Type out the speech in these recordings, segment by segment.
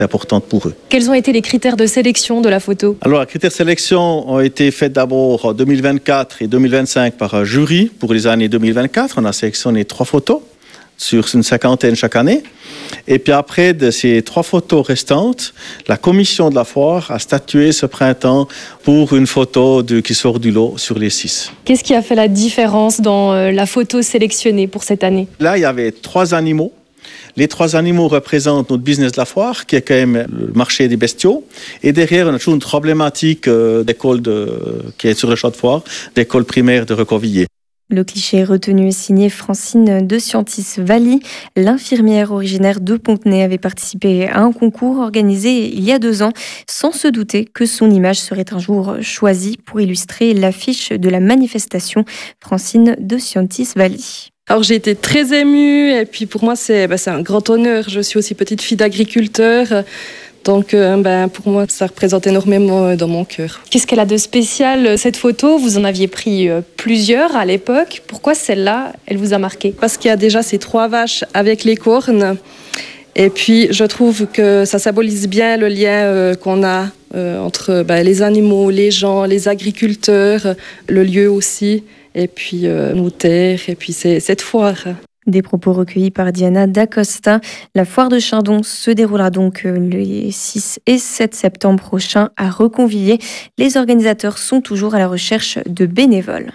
importante pour eux. Quels ont été les critères de sélection de la photo ? Alors, les critères de sélection ont été faits d'abord en 2024 et 2025 par un jury. Pour les années 2024, on a sélectionné 3 photos sur une 50aine chaque année. Et puis après, de ces 3 photos restantes, la commission de la foire a statué ce printemps pour une photo qui sort du lot sur les 6. Qu'est-ce qui a fait la différence dans la photo sélectionnée pour cette année ? Là, il y avait 3 animaux. Les 3 animaux représentent notre business de la foire, qui est quand même le marché des bestiaux. Et derrière, on a toujours une problématique d'école qui est sur le champ de foire, d'école primaire de Recovilliers. Le cliché retenu est signé Francine de Ciantis-Valli. L'infirmière originaire de Pontenay avait participé à un concours organisé il y a 2 ans, sans se douter que son image serait un jour choisie pour illustrer l'affiche de la manifestation. Francine de Ciantis-Valli. Alors j'ai été très émue et puis pour moi c'est un grand honneur. Je suis aussi petite fille d'agriculteur. Donc pour moi, ça représente énormément dans mon cœur. Qu'est-ce qu'elle a de spécial, cette photo ? Vous en aviez pris plusieurs à l'époque. Pourquoi celle-là, elle vous a marqué ? Parce qu'il y a déjà ces 3 vaches avec les cornes. Et puis, je trouve que ça symbolise bien le lien qu'on a entre les animaux, les gens, les agriculteurs, le lieu aussi, et puis nos terres, et puis cette foire. Des propos recueillis par Diana D'Acosta. La foire de Chindon se déroulera donc les 6 et 7 septembre prochains à Recovilliers. Les organisateurs sont toujours à la recherche de bénévoles.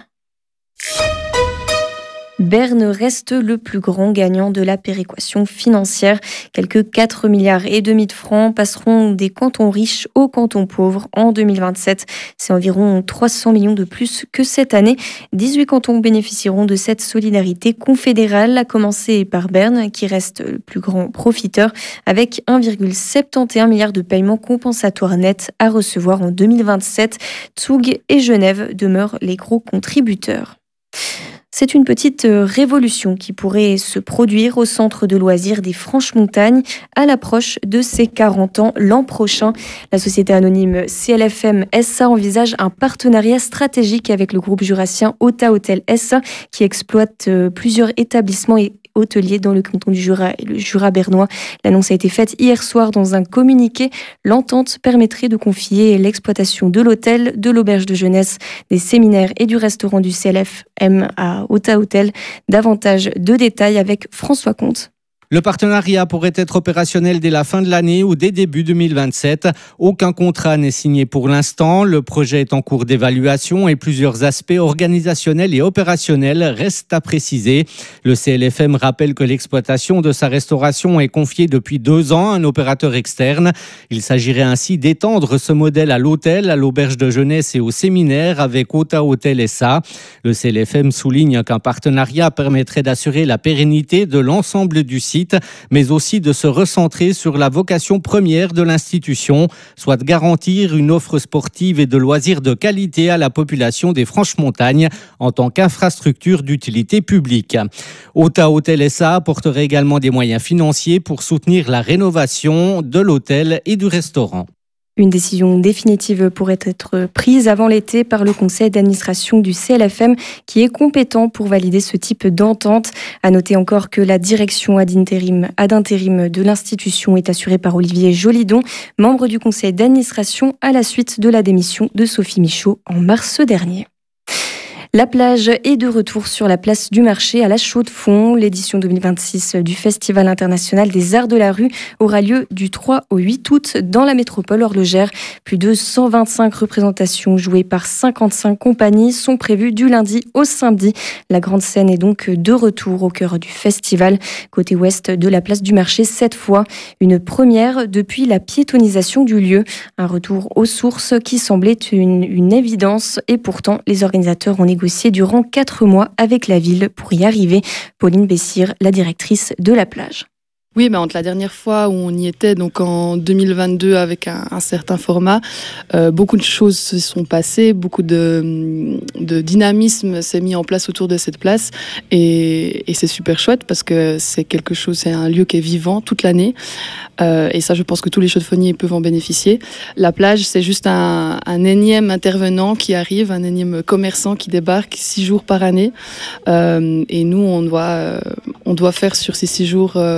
Berne reste le plus grand gagnant de la péréquation financière. Quelques 4,5 milliards de francs passeront des cantons riches aux cantons pauvres en 2027. C'est environ 300 millions de plus que cette année. 18 cantons bénéficieront de cette solidarité confédérale, à commencer par Berne, qui reste le plus grand profiteur, avec 1,71 milliard de paiements compensatoires nets à recevoir en 2027. Zug et Genève demeurent les gros contributeurs. C'est une petite révolution qui pourrait se produire au centre de loisirs des Franches-Montagnes à l'approche de ses 40 ans l'an prochain. La société anonyme CLFM SA envisage un partenariat stratégique avec le groupe jurassien Ota Hôtel SA qui exploite plusieurs établissements et hôteliers dans le canton du Jura et le Jura bernois. L'annonce a été faite hier soir dans un communiqué. L'entente permettrait de confier l'exploitation de l'hôtel, de l'auberge de jeunesse, des séminaires et du restaurant du CLFM à Ota Hôtel. Davantage de détails avec François Comte. Le partenariat pourrait être opérationnel dès la fin de l'année ou dès début 2027. Aucun contrat n'est signé pour l'instant. Le projet est en cours d'évaluation et plusieurs aspects organisationnels et opérationnels restent à préciser. Le CLFM rappelle que l'exploitation de sa restauration est confiée depuis 2 ans à un opérateur externe. Il s'agirait ainsi d'étendre ce modèle à l'hôtel, à l'auberge de jeunesse et au séminaire avec Ota Hôtel SA. Le CLFM souligne qu'un partenariat permettrait d'assurer la pérennité de l'ensemble du site, mais aussi de se recentrer sur la vocation première de l'institution, soit de garantir une offre sportive et de loisirs de qualité à la population des Franches-Montagnes en tant qu'infrastructure d'utilité publique. Ota Hôtel SA apporterait également des moyens financiers pour soutenir la rénovation de l'hôtel et du restaurant. Une décision définitive pourrait être prise avant l'été par le conseil d'administration du CLFM qui est compétent pour valider ce type d'entente. À noter encore que la direction ad intérim de l'institution est assurée par Olivier Jolidon, membre du conseil d'administration à la suite de la démission de Sophie Michaud en mars dernier. La plage est de retour sur la place du marché à la Chaux-de-Fonds. L'édition 2026 du Festival international des arts de la rue aura lieu du 3 au 8 août dans la métropole horlogère. Plus de 125 représentations jouées par 55 compagnies sont prévues du lundi au samedi. La grande scène est donc de retour au cœur du festival. Côté ouest de la place du marché, cette fois, une première depuis la piétonisation du lieu. Un retour aux sources qui semblait une évidence et pourtant les organisateurs ont négocié durant 4 mois avec la ville pour y arriver. Pauline Bessire, la directrice de la plage. Oui, entre la dernière fois où on y était, donc en 2022 avec un certain format, beaucoup de choses se sont passées, beaucoup de dynamisme s'est mis en place autour de cette place et c'est super chouette parce que c'est un lieu qui est vivant toute l'année et ça je pense que tous les chaux-de-fonniers peuvent en bénéficier. La plage c'est juste un énième intervenant qui arrive, un énième commerçant qui débarque 6 jours par année et nous on doit faire sur ces 6 jours 40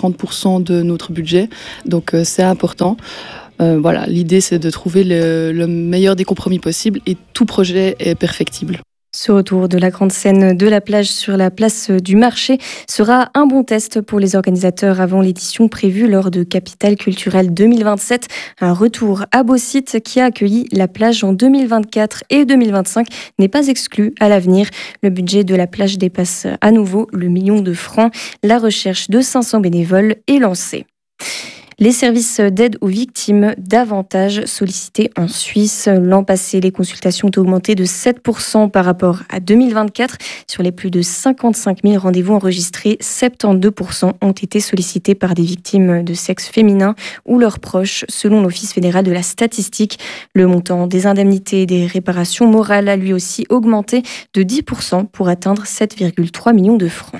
30% de notre budget. Donc c'est important. Voilà, l'idée c'est de trouver le meilleur des compromis possibles et tout projet est perfectible. Ce retour de la grande scène de la plage sur la place du marché sera un bon test pour les organisateurs avant l'édition prévue lors de Capitale Culturelle 2027. Un retour à Beausite qui a accueilli la plage en 2024 et 2025 n'est pas exclu à l'avenir. Le budget de la plage dépasse à nouveau le 1 million de francs. La recherche de 500 bénévoles est lancée. Les services d'aide aux victimes davantage sollicités en Suisse. L'an passé, les consultations ont augmenté de 7% par rapport à 2024. Sur les plus de 55 000 rendez-vous enregistrés, 72% ont été sollicités par des victimes de sexe féminin ou leurs proches, selon l'Office fédéral de la statistique. Le montant des indemnités et des réparations morales a lui aussi augmenté de 10% pour atteindre 7,3 millions de francs.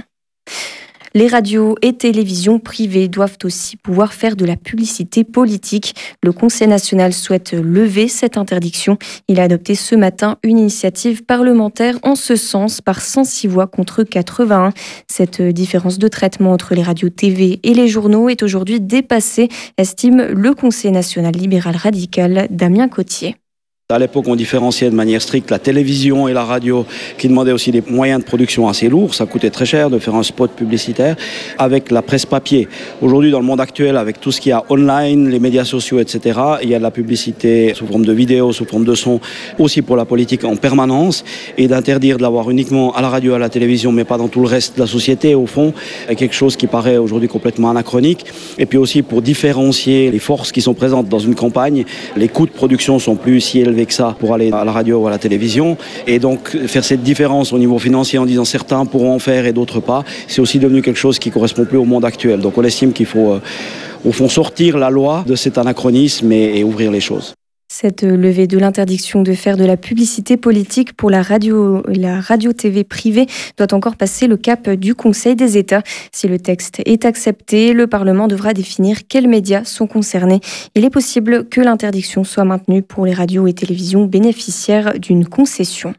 Les radios et télévisions privées doivent aussi pouvoir faire de la publicité politique. Le Conseil national souhaite lever cette interdiction. Il a adopté ce matin une initiative parlementaire en ce sens par 106 voix contre 81. Cette différence de traitement entre les radios TV et les journaux est aujourd'hui dépassée, estime le Conseil national libéral radical Damien Cotier. À l'époque, on différenciait de manière stricte la télévision et la radio, qui demandaient aussi des moyens de production assez lourds. Ça coûtait très cher de faire un spot publicitaire avec la presse papier. Aujourd'hui, dans le monde actuel, avec tout ce qu'il y a online, les médias sociaux, etc., il y a de la publicité sous forme de vidéo, sous forme de son, aussi pour la politique en permanence. Et d'interdire de l'avoir uniquement à la radio, à la télévision, mais pas dans tout le reste de la société, au fond, est quelque chose qui paraît aujourd'hui complètement anachronique. Et puis aussi pour différencier les forces qui sont présentes dans une campagne, les coûts de production sont plus si élevés que ça pour aller à la radio ou à la télévision, et donc faire cette différence au niveau financier en disant certains pourront en faire et d'autres pas, c'est aussi devenu quelque chose qui correspond plus au monde actuel. Donc on estime qu'il faut au fond sortir la loi de cet anachronisme et ouvrir les choses. Cette levée de l'interdiction de faire de la publicité politique pour la radio-TV privée doit encore passer le cap du Conseil des États. Si le texte est accepté, le Parlement devra définir quels médias sont concernés. Il est possible que l'interdiction soit maintenue pour les radios et télévisions bénéficiaires d'une concession.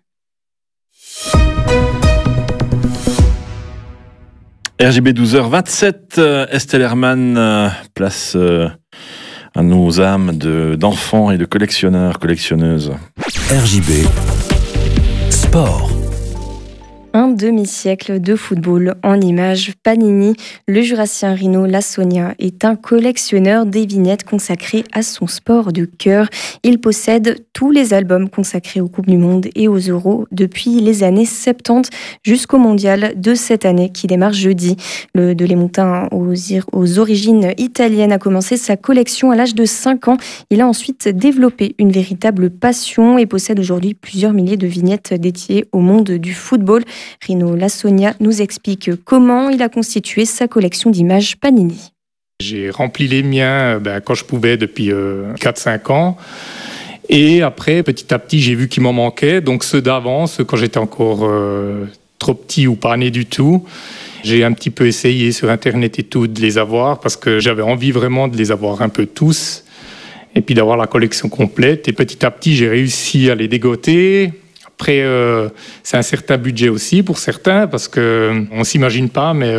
RJB 12h27, Estelle Hermann, place à nos âmes d'enfants et de collectionneurs, collectionneuses. RJB Sport. Un demi-siècle de football en images. Panini, le Jurassien Rino Lasogna, est un collectionneur des vignettes consacrées à son sport de cœur. Il possède tous les albums consacrés aux Coupes du Monde et aux Euros depuis les années 70 jusqu'au Mondial de cette année qui démarre jeudi. Le Delémontin aux origines italiennes a commencé sa collection à l'âge de 5 ans. Il a ensuite développé une véritable passion et possède aujourd'hui plusieurs milliers de vignettes dédiées au monde du football. Rino Lasogna nous explique comment il a constitué sa collection d'images Panini. J'ai rempli les miens quand je pouvais depuis 4-5 ans. Et après, petit à petit, j'ai vu qu'il m'en manquait. Donc ceux d'avant, ceux quand j'étais encore trop petit ou pas né du tout, j'ai un petit peu essayé sur Internet et tout de les avoir parce que j'avais envie vraiment de les avoir un peu tous et puis d'avoir la collection complète. Et petit à petit, j'ai réussi à les dégoter. Après, c'est un certain budget aussi pour certains, parce qu'on ne s'imagine pas, mais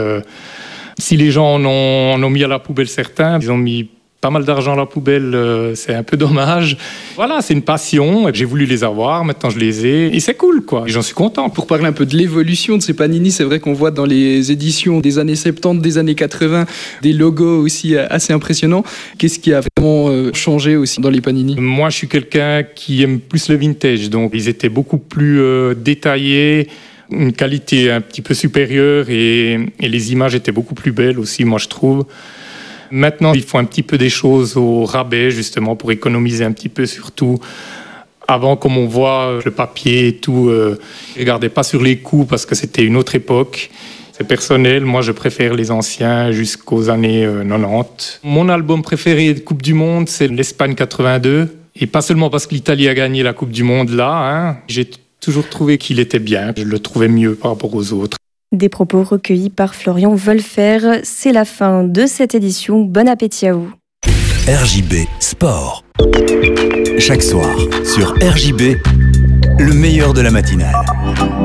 si les gens en ont mis à la poubelle certains, ils ont mis pas mal d'argent à la poubelle, c'est un peu dommage. Voilà, c'est une passion, j'ai voulu les avoir, maintenant je les ai, et c'est cool, quoi. Et j'en suis content. Pour parler un peu de l'évolution de ces Panini, c'est vrai qu'on voit dans les éditions des années 70, des années 80, des logos aussi assez impressionnants. Qu'est-ce qui a vraiment changé aussi dans les Panini ? Moi, je suis quelqu'un qui aime plus le vintage, donc ils étaient beaucoup plus détaillés, une qualité un petit peu supérieure, et les images étaient beaucoup plus belles aussi, moi je trouve. Maintenant, ils font un petit peu des choses au rabais, justement, pour économiser un petit peu sur tout. Avant, comme on voit, le papier et tout, je ne regardais pas sur les coûts parce que c'était une autre époque. C'est personnel, moi je préfère les anciens jusqu'aux années 90. Mon album préféré de Coupe du Monde, c'est l'Espagne 82. Et pas seulement parce que l'Italie a gagné la Coupe du Monde là, j'ai toujours trouvé qu'il était bien. Je le trouvais mieux par rapport aux autres. Des propos recueillis par Florian Wolfer. C'est la fin de cette édition. Bon appétit à vous. RJB Sport. Chaque soir, sur RJB, le meilleur de la matinale.